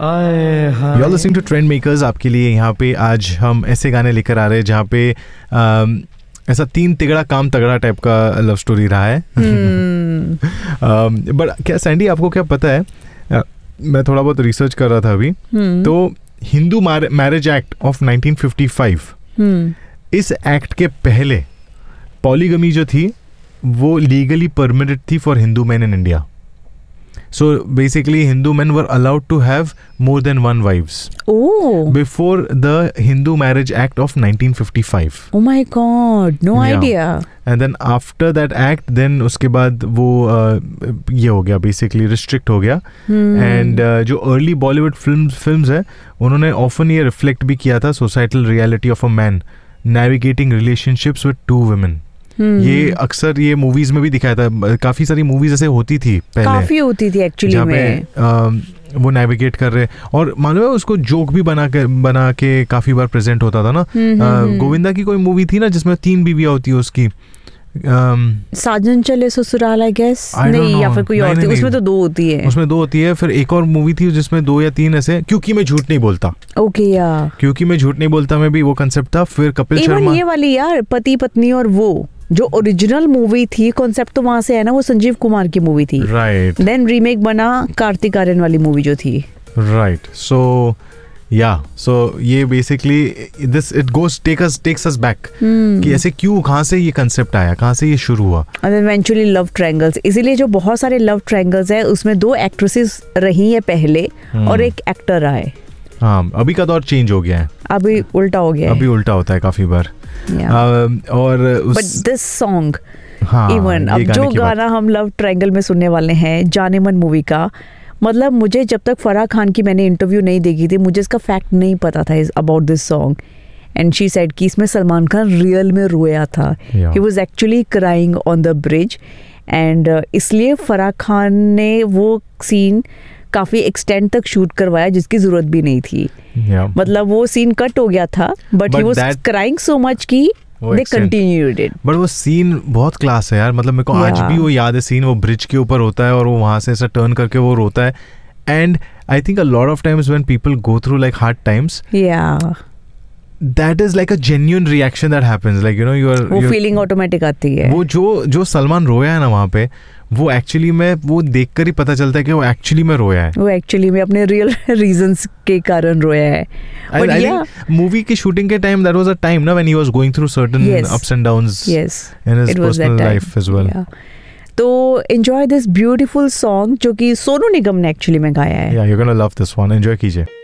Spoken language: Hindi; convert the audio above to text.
You're listening to Trend Makers. आपके लिए यहाँ पे आज हम ऐसे गाने लेकर आ रहे हैं जहाँ पे ऐसा 3 तिगड़ा काम तगड़ा टाइप का लव स्टोरी रहा है. बट क्या सैंडी, आपको क्या पता है, मैं थोड़ा बहुत रिसर्च कर रहा था अभी, तो हिंदू मैरिज एक्ट ऑफ 1955, इस एक्ट के पहले पॉलीगमी जो थी वो लीगली परमिटेड थी for Hindu man in India. So basically Hindu men were allowed to have more than one wives. Oh. Before the Hindu Marriage Act of 1955. Oh my God, no idea. And then after that act, then उसके बाद वो ये हो गया, basically restrict हो गया. And जो early Bollywood films है, उन्होंने often ये reflect भी किया था societal reality of a man navigating relationships with 2 women. ये अक्सर ये मूवीज में भी दिखाया था. काफी सारी मूवीज ऐसे होती थी पहले, काफी होती थी एक्चुअली में, वो नेविगेट कर रहे. और मालूम है उसको जोक भी बना के काफी बार प्रेजेंट होता था ना. गोविंदा की कोई मूवी थी ना जिसमें 3 बीवियां होती है उसकी, साजन चले ससुराल आई गेस, नहीं या फिर कोई और थी. उसमें तो 2 होती है. उसमें 2 होती है. फिर एक और मूवी थी जिसमें 2 या 3 ऐसे, क्योंकि मैं झूठ नहीं बोलता. ओके यार, क्योंकि मैं झूठ नहीं बोलता में भी वो कंसेप्ट था. फिर कपिल शर्मा, ये वाली यार पति पत्नी, और वो जो ओरिजिनल मूवी थी, कॉन्सेप्ट तो वहां से है ना, वो संजीव कुमार की मूवी थी. राइट. देन रीमेक बना कार्तिक आर्यन वाली मूवी जो थी. राइट. सो ये basically this it goes takes us back कि ऐसे क्यों, कहाँ से ये कंसेप्ट आया, कहाँ से ये शुरू हुआ. और इवेंचुअली लव ट्रायंगल्स, इसीलिए जो बहुत सारे लव ट्रायंगल्स है उसमें 2 एक्ट्रेसेस रही है पहले और एक एक्टर रहा है. हाँ, अभी का दौर चेंज हो गया है, अभी उल्टा हो गया है. अभी उल्टा होता है काफी बार. और बट दिस सॉन्ग, इवन अब जो गाना हम लव ट्रायंगल में सुनने वाले हैं, जाने मन मूवी का, मतलब मुझे जब तक फराह खान की मैंने इंटरव्यू नहीं देखी थी, मुझे इसका फैक्ट नहीं पता था about this song. And she said कि इसमें सलमान खान रियल में रोया था. He was actually crying on the bridge. And इसलिए फराह खान ने वो सीन काफी एक्सटेंड तक शूट करवाया जिसकी जरूरत भी नहीं थी. मतलब वो सीन कट हो गया था, but he was crying so much कि they continued it. बट वो सीन बहुत क्लास है यार. मतलब मेरे को आज भी वो याद है सीन. वो ब्रिज के ऊपर होता है और वो वहां से ऐसा टर्न करके वो रोता है. And I think a lot of times when people go through like hard times, that is like a genuine reaction that happens, like you know, वो फीलिंग ऑटोमेटिक आती है. वो जो सलमान रोया है ना वहाँ पे, वो एक्चुअली में वो देखकर ही पता चलता है कि वो एक्चुअली में रोया है. वो एक्चुअली में अपने रियल रीजंस के कारण रोया है. But yeah, मूवी की शूटिंग के time, that was a time ना when he was going through certain ups and downs in his personal life as well. तो enjoy this beautiful song जो कि सोनू निगम ने एक्चुअली में गाया है. Yeah, you're gonna love this one. Enjoy कीजिए.